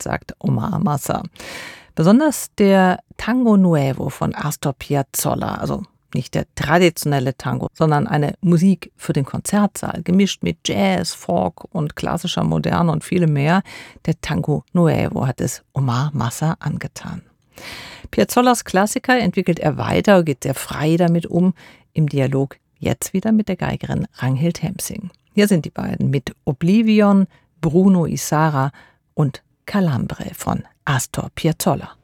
sagt Omar Massa. Besonders der Tango Nuevo von Astor Piazzolla, also nicht der traditionelle Tango, sondern eine Musik für den Konzertsaal, gemischt mit Jazz, Folk und klassischer Moderne und vielem mehr. Der Tango Nuevo hat es Omar Massa angetan. Piazzollas Klassiker entwickelt er weiter, geht sehr frei damit um, im Dialog jetzt wieder mit der Geigerin Ragnhild Hemsing. Hier sind die beiden mit Oblivion, Bruno Isara und Calambre von Astor Piazzolla.